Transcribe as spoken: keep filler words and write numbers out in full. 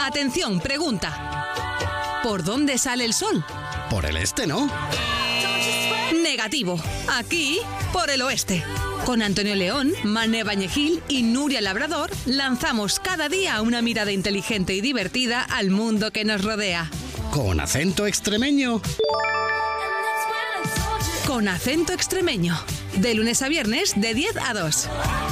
Atención, pregunta. ¿Por dónde sale el sol? Por el este, ¿no? Negativo. Aquí, por el oeste. Con Antonio León, Mané Bañegil y Nuria Labrador lanzamos cada día una mirada inteligente y divertida al mundo que nos rodea. Con acento extremeño. Con acento extremeño. De lunes a viernes de diez a dos.